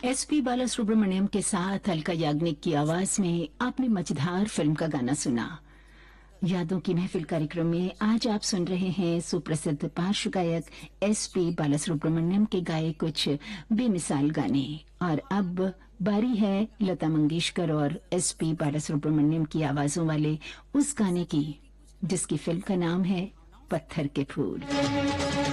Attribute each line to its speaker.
Speaker 1: SP Balasubrahmanyam के साथ अलका याग्निक की आवाज में आपने मजेदार फिल्म का गाना सुना। यादों की महफिल कार्यक्रम में आज आप सुन रहे हैं सुप्रसिद्ध पार्श्व गायक एसपी बालासुब्रमण्यम के गाए कुछ बेमिसाल गाने। और अब बारी है लता मंगेशकर और एसपी बालासुब्रमण्यम की आवाजों वाले उस गाने की जिसकी फिल्म का नाम है पत्थर के फूल।